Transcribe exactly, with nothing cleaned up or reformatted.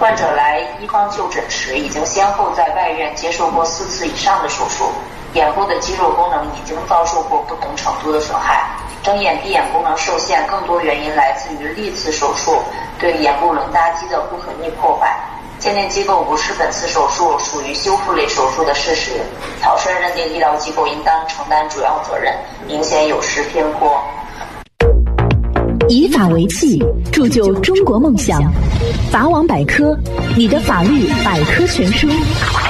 患者来医方就诊时，已经先后在外院接受过四次以上的手术，眼部的肌肉功能已经遭受过不同程度的损害。睁眼闭眼功能受限，更多原因来自于历次手术对眼部轮匝肌的不可逆破坏。鉴定机构无视本次手术属于修复类手术的事实，草率认定医疗机构应当承担主要责任，明显有失偏颇。 以法为器，铸就中国梦想。法网百科，你的法律百科全书。